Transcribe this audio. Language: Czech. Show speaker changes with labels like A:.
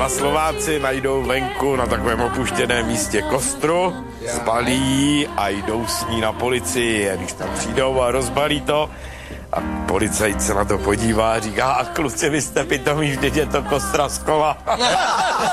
A: Dva Slováci najdou venku na takovém opuštěném místě kostru, spalí a jdou s ní na policii. A když tam přijdou a rozbalí to, a policajt se na to podívá a říká, a kluci, vy jste pitomí, vždyť je to kostra z kola.